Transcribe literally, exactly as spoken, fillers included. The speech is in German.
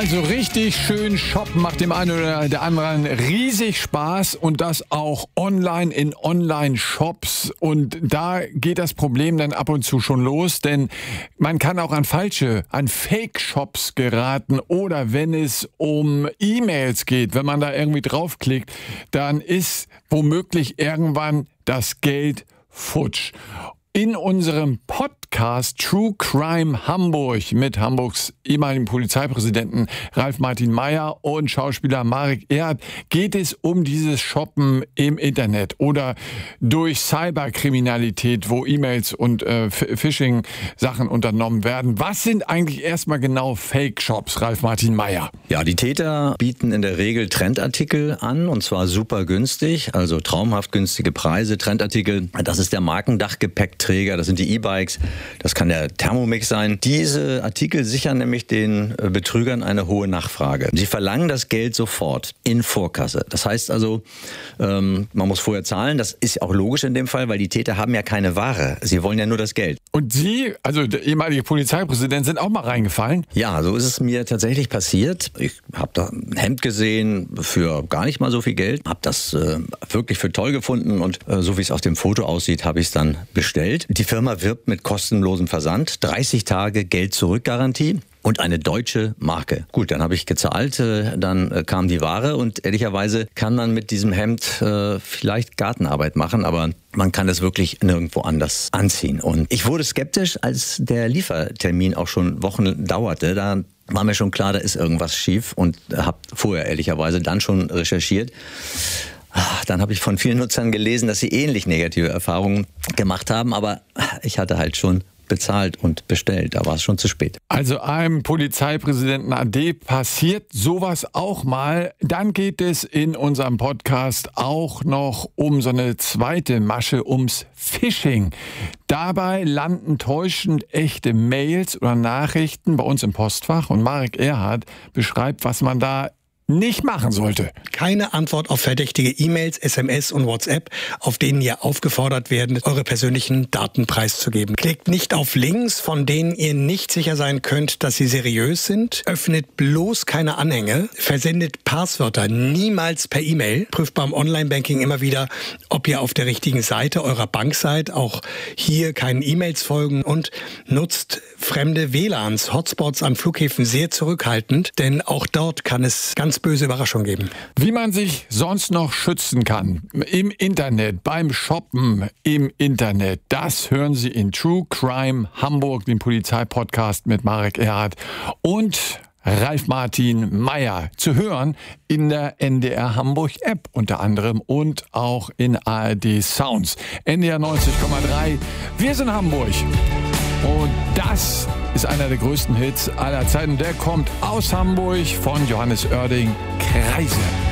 Also richtig schön shoppen macht dem einen oder der anderen riesig Spaß und das auch online in Online-Shops. Und da geht das Problem dann ab und zu schon los, denn man kann auch an falsche, an Fake-Shops geraten oder wenn es um E-Mails geht, wenn man da irgendwie draufklickt, dann ist womöglich irgendwann das Geld futsch. In unserem Podcast True Crime Hamburg mit Hamburgs ehemaligen Polizeipräsidenten Ralf Martin Mayer und Schauspieler Marek Erhardt geht es um dieses Shoppen im Internet oder durch Cyberkriminalität, wo E-Mails und äh, Phishing-Sachen unternommen werden. Was sind eigentlich erstmal genau Fake-Shops, Ralf Martin Mayer? Ja, die Täter bieten in der Regel Trendartikel an und zwar super günstig, also traumhaft günstige Preise. Trendartikel, das ist der Markendachgepäck Träger, das sind die E-Bikes, das kann der Thermomix sein. Diese Artikel sichern nämlich den Betrügern eine hohe Nachfrage. Sie verlangen das Geld sofort in Vorkasse. Das heißt also, ähm, man muss vorher zahlen. Das ist auch logisch in dem Fall, weil die Täter haben ja keine Ware. Sie wollen ja nur das Geld. Und Sie, also der ehemalige Polizeipräsident, sind auch mal reingefallen? Ja, so ist es mir tatsächlich passiert. Ich habe da ein Hemd gesehen für gar nicht mal so viel Geld. Habe das äh, wirklich für toll gefunden und äh, so wie es auf dem Foto aussieht, habe ich es dann bestellt. Die Firma wirbt mit kostenlosem Versand, dreißig Tage Geld-Zurück-Garantie und eine deutsche Marke. Gut, dann habe ich gezahlt, dann kam die Ware und ehrlicherweise kann man mit diesem Hemd äh, vielleicht Gartenarbeit machen, aber man kann es wirklich nirgendwo anders anziehen. Und ich wurde skeptisch, als der Liefertermin auch schon Wochen dauerte. Da war mir schon klar, da ist irgendwas schief und habe vorher ehrlicherweise dann schon recherchiert. Dann habe ich von vielen Nutzern gelesen, dass sie ähnlich negative Erfahrungen gemacht haben, aber ich hatte halt schon bezahlt und bestellt, da war es schon zu spät. Also einem Polizeipräsidenten A D passiert sowas auch mal. Dann geht es in unserem Podcast auch noch um so eine zweite Masche, ums Phishing. Dabei landen täuschend echte Mails oder Nachrichten bei uns im Postfach und Marek Erhardt beschreibt, was man da nicht machen sollte. Keine Antwort auf verdächtige E-Mails, S M S und WhatsApp, auf denen ihr aufgefordert werdet, eure persönlichen Daten preiszugeben. Klickt nicht auf Links, von denen ihr nicht sicher sein könnt, dass sie seriös sind. Öffnet bloß keine Anhänge. Versendet Passwörter niemals per E-Mail. Prüft beim Online-Banking immer wieder, ob ihr auf der richtigen Seite eurer Bank seid. Auch hier keinen E-Mails folgen und nutzt fremde W L A Ns, Hotspots an Flughäfen sehr zurückhaltend, denn auch dort kann es ganz böse Überraschung geben. Wie man sich sonst noch schützen kann im Internet, beim Shoppen im Internet, das hören Sie in True Crime Hamburg, dem Polizeipodcast mit Marek Erhardt und Ralf Martin Mayer. Zu hören in der N D R Hamburg App unter anderem und auch in A R D Sounds. N D R neunzig Komma drei. Wir sind Hamburg. Und das ist einer der größten Hits aller Zeiten. Der kommt aus Hamburg von Johannes Oerding, Kreise.